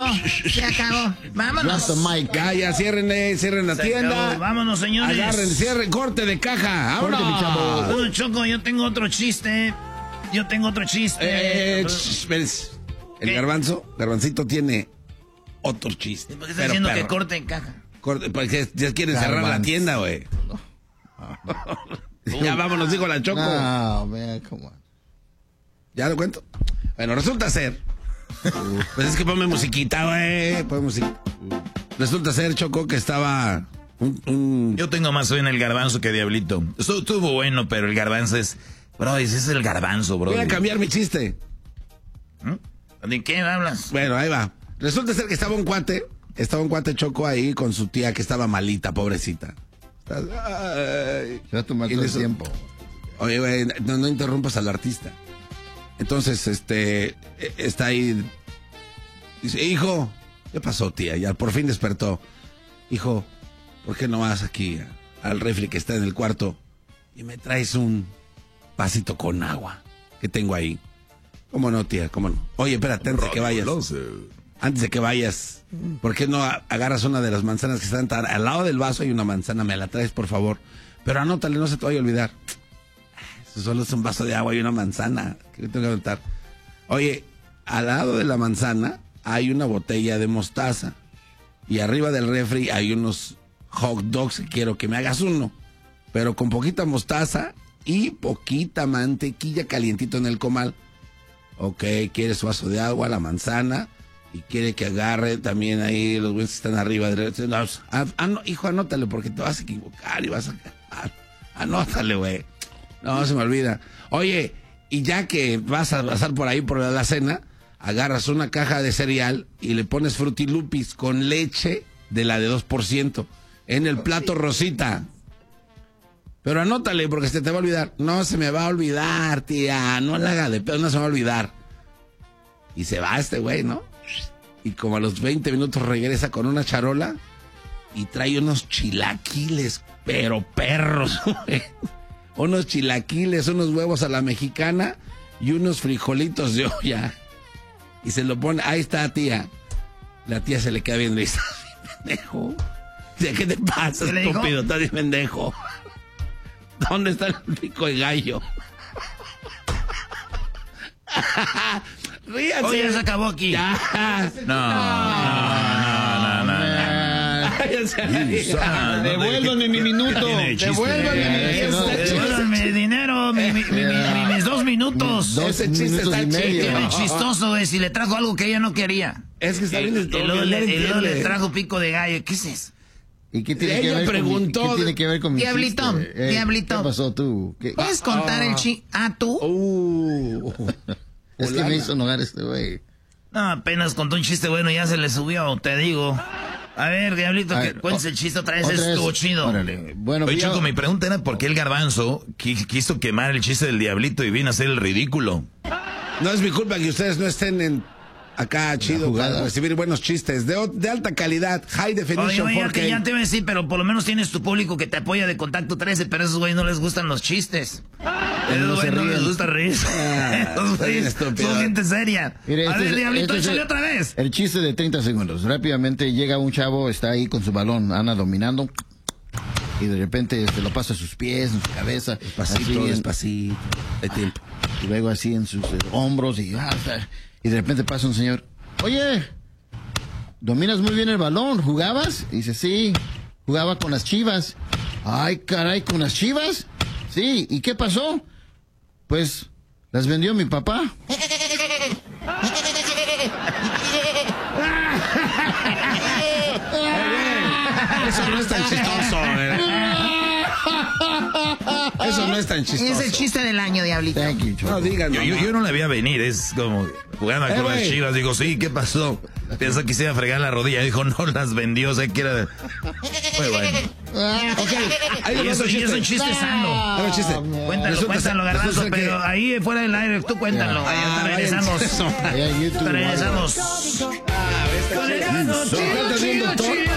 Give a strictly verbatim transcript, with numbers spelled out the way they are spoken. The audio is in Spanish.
Se acabó. Vámonos. Ya, ya, cierren, eh, cierren la Se tienda. acabó. Vámonos, señores. Agarren, cierren, corte de caja. Corte, ¡Vámonos! mi chavo. Bueno, Choco, yo tengo otro chiste. Yo tengo otro chiste. Eh, ch, espérense. El ¿Qué? garbanzo, garbancito tiene otro chiste. ¿Por qué estás diciendo que corte en caja? Corte, porque ya quieren cerrar la tienda, güey. Ya vámonos, dijo la Choco. No, man, come on. ¿Ya lo cuento? Bueno, resulta ser. Pues es que ponme musiquita, güey. Ponme musiquita. Resulta ser, Choco, que estaba un, un... Yo tengo más hoy en el garbanzo que Diablito. Estuvo, estuvo bueno, pero el garbanzo es... Bro, ese es el garbanzo, bro. Voy a cambiar mi chiste. ¿Mm? ¿De qué hablas? Bueno, ahí va. Resulta ser que estaba un cuate, estaba un cuate Choco ahí con su tía que estaba malita, pobrecita. Ay. Se va a tomar Y todo el eso- tiempo. Oye, güey, no, no interrumpas al artista. Entonces, este, está ahí. Dice, hijo, ¿qué pasó, tía? Ya por fin despertó. Hijo, ¿por qué no vas aquí a- al refri que está en el cuarto y me traes un vasito con agua que tengo ahí? ¿Cómo no, tía? ¿Cómo no? Oye, espérate, antes de que vayas. Antes de que vayas, ¿por qué no a- agarras una de las manzanas que están tar- al lado del vaso? Hay una manzana, me la traes, por favor. Pero anótale, no se te vaya a olvidar. Eso solo es un vaso de agua y una manzana. ¿Qué tengo que anotar? Oye, al lado de la manzana hay una botella de mostaza. Y arriba del refri hay unos hot dogs. Quiero que me hagas uno. Pero con poquita mostaza y poquita mantequilla calientito en el comal. Ok, quieres vaso de agua, la manzana. Y quiere que agarre también ahí los güeyes que están arriba. De... No, ah, ah, no, hijo, anótale porque te vas a equivocar y vas a... Ah, anótale, güey. No, se me olvida. Oye, y ya que vas a pasar por ahí por la cena, agarras una caja de cereal y le pones frutilupis con leche de la de dos por ciento en el plato rosita. Pero anótale porque se te va a olvidar. No se me va a olvidar, tía. No la haga de pedo, no se me va a olvidar. Y se va este güey, ¿no? Y como a los veinte minutos regresa con una charola y trae unos chilaquiles, pero perros, güey. Unos chilaquiles, unos huevos a la mexicana y unos frijolitos de olla. Y se lo pone, ahí está, tía. La tía se le queda viendo y dice, pendejo. Dice, ¿qué te pasa, ¿Qué le dijo? estúpido? Estás bien pendejo. ¿Dónde está el pico de gallo? Ríanse. Oye, ya se acabó aquí. Ya. No, no, no, no, no. Váyanse ahí. Ah, Devuélvanme mi minuto. tiene chiste? Devuélvanme mi Eh, minuto. ese Devuélvanme dinero, mi- mi- mi- mi- mis dos minutos. Dos Ese chiste minutos está y medio. Qué muy chistoso, güey, si le trajo algo que ella no quería. Es que está bien. Y luego le, y luego le trajo pico de gallo. ¿Qué es eso? ¿Y qué tiene que Ella ver preguntó- con mi, qué tiene que ver con mi Diablito, chiste? Eh, Diablito. ¿Qué pasó tú? ¿Qué? ¿Puedes contar el chi... Ah, ¿tú? Uh. Es que me hizo enojar este güey. No, apenas contó un chiste bueno, ya se le subió, te digo. A ver, Diablito, A que ver, cuentes o- el chiste otra vez, otra vez. estuvo chido. Órale. Bueno, Oye, yo- Choco, mi pregunta era por qué el garbanzo qui- quiso quemar el chiste del Diablito y vino a hacer el ridículo. No es mi culpa que ustedes no estén en acá chido jugada. para recibir buenos chistes de, o- de alta calidad, high Oye, definition oye, ya cuatro K. te, ya te iba a decir, pero por lo menos tienes tu público que te apoya de Contacto trece, pero a esos güeyes no les gustan los chistes. A esos no se güeyes no les ríen. gusta reírse. Ah, Esos está bien güeyes estúpido. son gente seria. Mire, a este ver, es- Diablito, este es échale el- otra vez. El chiste de treinta segundos. Rápidamente llega un chavo, está ahí con su balón, anda dominando. Y de repente se lo pasa a sus pies, en su cabeza. Despacito, así en- despacito. Hay tiempo. Y luego así en sus eh, hombros. Y, ah, y de repente pasa un señor. Oye, dominas muy bien el balón. ¿Jugabas? Y dice, sí, jugaba con las Chivas. Ay, caray, ¿con las Chivas? Sí, ¿y qué pasó? Pues las vendió mi papá. Eso no es tan chistoso, eh. Eso no es tan chistoso. Es el chiste del año, Diablito. Thank you, Choco. No digan, Yo, yo, yo no la vi a venir, es como jugando Eh, con las güey. Chivas. Digo, sí, ¿qué pasó? Pensó que se iba a fregar la rodilla. Dijo, no las vendió, o sea, que era... Muy bueno. Ok, ahí Y le eso, otro y es un chiste sano. Ahí va el chiste. Cuéntalo, Resulta cuéntalo, ser- Garbanzo, resulta que- pero ahí fuera del aire, tú cuéntalo. Ya. Ahí Ah, hasta regresamos. váyanse. Allá en YouTube, Hasta regresamos. Chido, chido, chido.